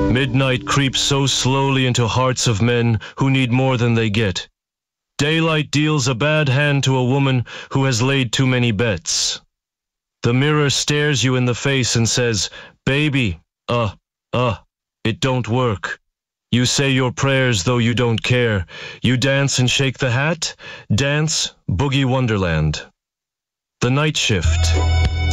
Midnight creeps so slowly into hearts of men who need more than they get. Daylight deals a bad hand to a woman who has laid too many bets. The mirror stares you in the face and says, "Baby, it don't work." You say your prayers though you don't care. You dance and shake the hat. Dance, Boogie Wonderland. The Night Shift.